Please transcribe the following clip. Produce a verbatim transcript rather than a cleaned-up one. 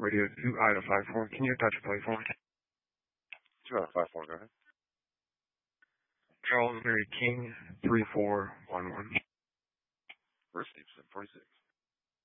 Radio two Ida five four. Can you attach a plate for me? two Ida five four, go ahead. Charles Mary King three four one one. First Stevenson, forty-six.